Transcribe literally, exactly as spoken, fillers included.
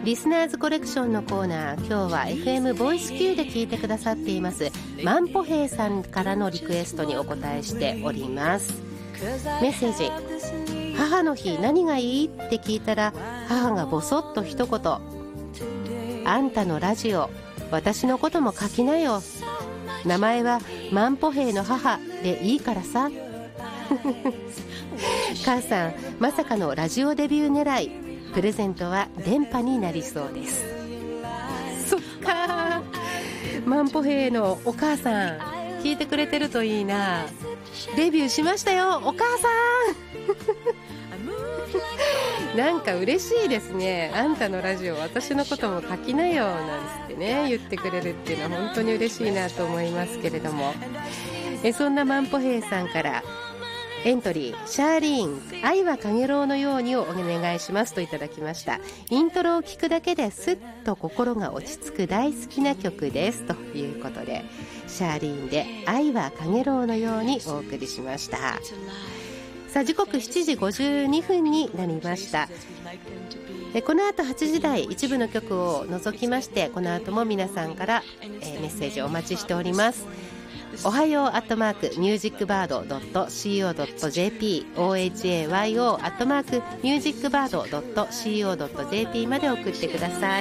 リスナーズコレクションのコーナー、今日は エフエム ボイス Q で聞いてくださっていますマンポヘイさんからのリクエストにお答えしております。メッセージ、母の日何がいいって聞いたら、母がボソッと一言、あんたのラジオ私のことも書きなよ、名前はマンポヘイの母でいいからさ母さん、まさかのラジオデビュー狙い、プレゼントは電波になりそうです。そっか、マンポヘイのお母さん聞いてくれてるといいな。デビューしましたよお母さんなんか嬉しいですね。あんたのラジオ私のことも書きなよなんてね言ってくれるっていうのは本当に嬉しいなと思いますけれども、えそんなマンポヘイさんからエントリー、シャーリーン、愛は陽炎のようにをお願いしますといただきました。イントロを聞くだけですっと心が落ち着く大好きな曲ですということで、シャーリーンで愛は陽炎のようにお送りしました。さあ時刻しちじごじゅうにふんになりました。でこの後はちじ台一部の曲を除きまして、この後も皆さんから、えー、メッセージをお待ちしております。おはようアットマークミュージックバードドットシーオードットジェーピー オーエイチエーワイオー アットマークミュージックバードドットシーオードットジェーピー まで送ってください。